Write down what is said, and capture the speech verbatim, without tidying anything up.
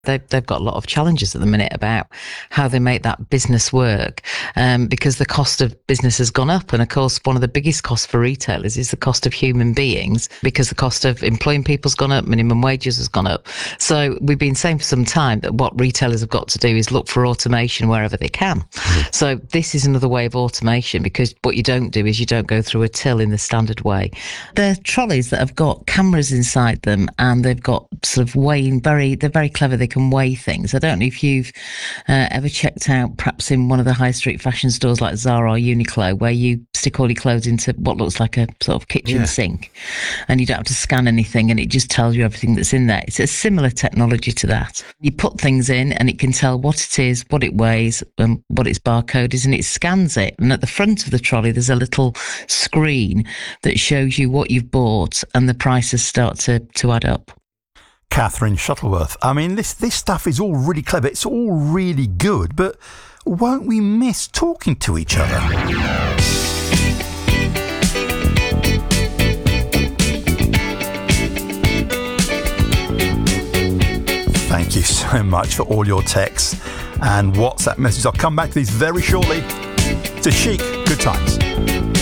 They, they've got a lot of challenges at the minute about how they make that business work, um, because the cost of business has gone up. And of course, one of the biggest costs for retailers is the cost of human beings, because the cost of employing people's gone up, minimum wages has gone up. So we've been saying for some time that what retailers have got to do is look for automation wherever they can. Mm. So this is another way of automation, because what you don't do is you don't go through a till in the standard way. They're trolleys that have got cameras inside them, and they've got sort of weighing very, they're very clever. They can weigh things. I don't know if you've uh, ever checked out perhaps in one of the high street fashion stores like Zara or Uniqlo, where you stick all your clothes into what looks like a sort of kitchen yeah. sink, and you don't have to scan anything, and it just tells you everything that's in there. It's a similar technology to that. You put things in and it can tell what it is, what it weighs, and what its barcode is, and it scans it. And at the front of the trolley there's a little screen that shows you what you've bought, and the prices start to, to add up. Catherine Shuttleworth. I mean, this, this stuff is all really clever. It's all really good, but won't we miss talking to each other? Thank you so much for all your texts and WhatsApp messages. I'll come back to these very shortly. To Chic, good times.